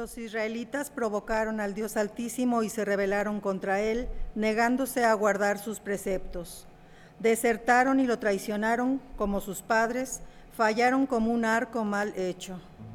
Los israelitas provocaron al Dios Altísimo y se rebelaron contra él, negándose a guardar sus preceptos. Desertaron y lo traicionaron como sus padres, fallaron como un arco mal hecho.